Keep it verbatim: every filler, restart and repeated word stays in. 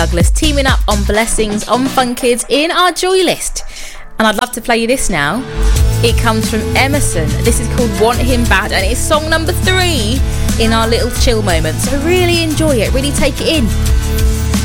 Douglas teaming up on Blessings on Fun Kids in our Joy List. And I'd love to play you this now. It comes from Emerson. This is called Want Him Bad, and it's song number three in our little chill moment. So really enjoy it, really take it in.